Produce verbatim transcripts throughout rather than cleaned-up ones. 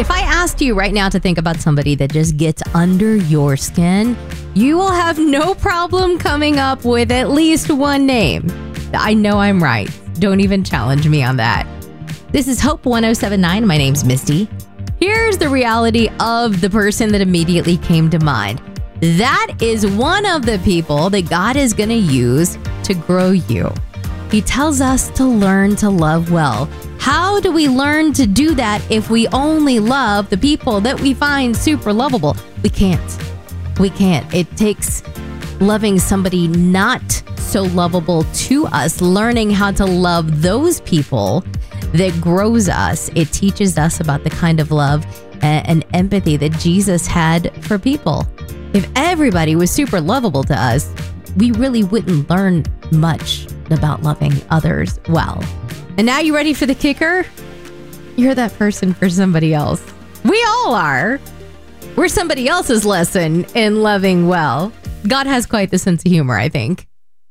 If I asked you right now to think about somebody that just gets under your skin, you will have no problem coming up with at least one name. I know I'm right. Don't even challenge me on that. This is Hope one oh seven point nine. My name's Misty. Here's the reality of the person that immediately came to mind. That is one of the people that God is going to use to grow you. He tells us to learn to love well. How do we learn to do that if we only love the people that we find super lovable? We can't. We can't. It takes loving somebody not so lovable to us, learning how to love those people that grows us. It teaches us about the kind of love and empathy that Jesus had for people. If everybody was super lovable to us, we really wouldn't learn much about loving others well. And now you ready for the kicker? You're that person for somebody else. We all are. We're somebody else's lesson in loving well. God has quite the sense of humor, I think.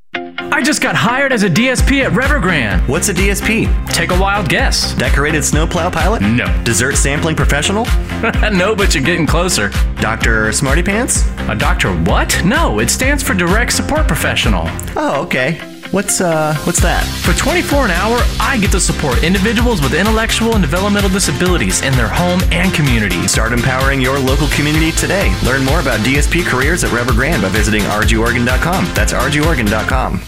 I just got hired as a D S P at Evergrande. What's a D S P? Take a wild guess. Decorated snowplow pilot? No. Dessert sampling professional? No, but you're getting closer. Doctor Smarty Pants? A doctor what? No, it stands for Direct Support Professional. Oh, okay. What's uh, what's that? For twenty-four dollars an hour, I get to support individuals with intellectual and developmental disabilities in their home and community. Start empowering your local community today. Learn more about D S P careers at Evergrande by visiting r g oregon dot com. That's r g oregon dot com.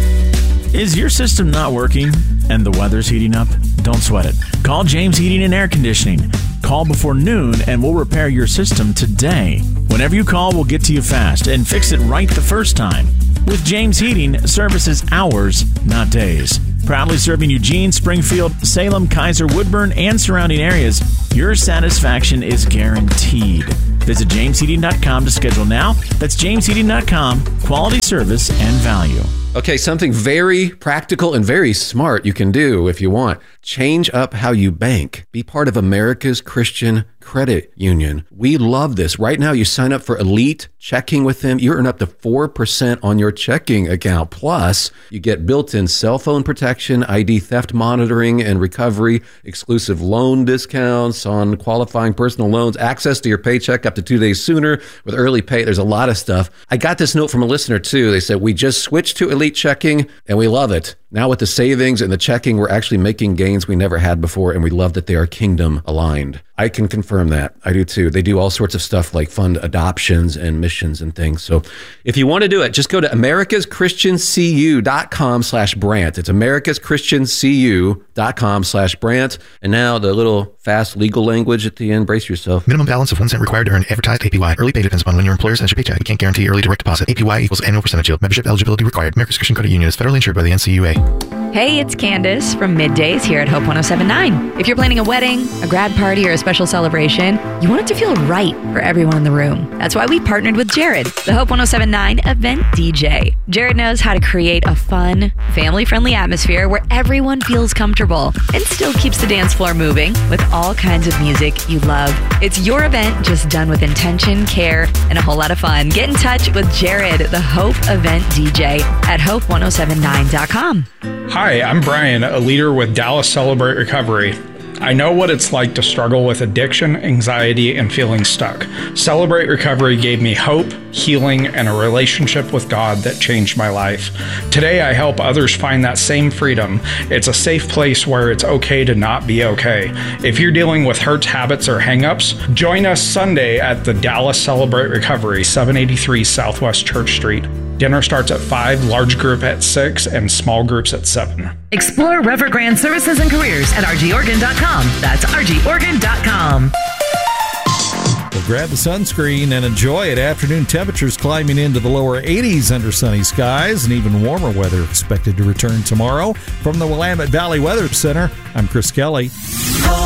Is your system not working and the weather's heating up? Don't sweat it. Call James Heating and Air Conditioning. Call before noon and we'll repair your system today. Whenever you call, we'll get to you fast and fix it right the first time. With James Heating, service is hours, not days. Proudly serving Eugene, Springfield, Salem, Kaiser, Woodburn, and surrounding areas, your satisfaction is guaranteed. Visit james heating dot com to schedule now. That's james heating dot com. Quality service and value. Okay, something very practical and very smart you can do if you want. Change up how you bank. Be part of America's Christian Credit Union. We love this. Right now, you sign up for Elite Checking with them. You earn up to four percent on your checking account. Plus, you get built-in cell phone protection, I D theft monitoring and recovery, exclusive loan discounts on qualifying personal loans, access to your paycheck up to two days sooner with early pay. There's a lot of stuff. I got this note from a listener, too. They said, we just switched to Elite Checking, and we love it. Now with the savings and the checking, we're actually making gains we never had before, and we love that they are kingdom aligned. I can confirm that. I do too. They do all sorts of stuff like fund adoptions and missions and things. So if you want to do it, just go to americas christian c u dot com slash Brant. It's americas christian c u dot com slash Brant. And now the little fast legal language at the end. Brace yourself. Minimum balance of one cent required to earn advertised A P Y. Early pay depends upon when your employer sends your paycheck. We can't guarantee early direct deposit. A P Y equals annual percentage yield. Membership eligibility required. America's Christian Credit Union is federally insured by the N C U A. Hey, it's Candace from Middays here at Hope one oh seven point nine. If you're planning a wedding, a grad party, or a special celebration, you want it to feel right for everyone in the room. That's why we partnered with Jared, the Hope one oh seven point nine event D J. Jared knows how to create a fun, family-friendly atmosphere where everyone feels comfortable and still keeps the dance floor moving with all kinds of music you love. It's your event just done with intention, care, and a whole lot of fun. Get in touch with Jared, the Hope event D J at hope one oh seven nine dot com. Hi, I'm Brian, a leader with Dallas Celebrate Recovery. I know what it's like to struggle with addiction, anxiety, and feeling stuck. Celebrate Recovery gave me hope, healing, and a relationship with God that changed my life. Today, I help others find that same freedom. It's a safe place where it's okay to not be okay. If you're dealing with hurts, habits, or hang-ups, join us Sunday at the Dallas Celebrate Recovery, seven eighty-three Southwest Church Street. Dinner starts at five, large group at six, and small groups at seven. Explore Evergrande services and careers at r g oregon dot com. That's r g oregon dot com. Well, grab the sunscreen and enjoy it. Afternoon temperatures climbing into the lower eighties under sunny skies, and even warmer weather expected to return tomorrow. From the Willamette Valley Weather Center, I'm Chris Kelly.